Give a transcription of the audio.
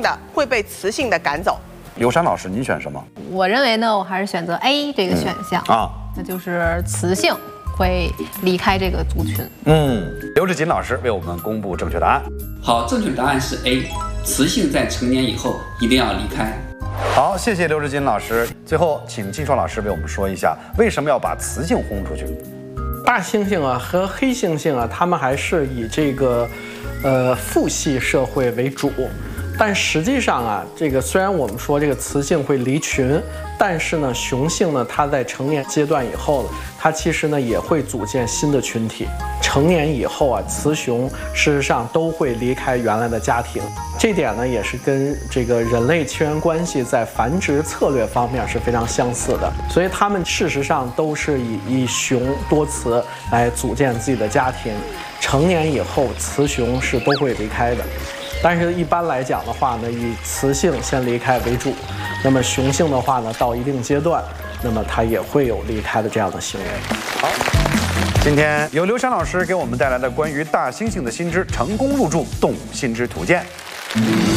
的会被雌性的赶走。 刘珊老师，您选什么？ 我认为呢，我还是选择 A 这个选项啊，那就是雌性会离开这个族群。 刘志锦老师为我们公布正确答案。 好，正确答案是 A， 雌性在成年以后一定要离开。 好，谢谢刘志锦老师。最后，请金爽老师为我们说一下，为什么要把雌性轰出去？ 大猩猩啊和黑猩猩啊，它们还是以这个父系社会为主。但实际上啊，这个虽然我们说这个雌性会离群，但是呢，雄性呢，它在成年阶段以后呢，它其实呢也会组建新的群体。成年以后啊，雌雄事实上都会离开原来的家庭，这点呢也是跟这个人类亲缘关系在繁殖策略方面是非常相似的。所以它们事实上都是以雄多雌来组建自己的家庭。成年以后，雌雄是都会离开的。但是，一般来讲的话呢，以雌性先离开为主，那么雄性的话呢，到一定阶段，那么它也会有离开的这样的行为。 好，今天由刘珊老师给我们带来的关于大猩猩的新知成功入驻《动物新知图鉴》。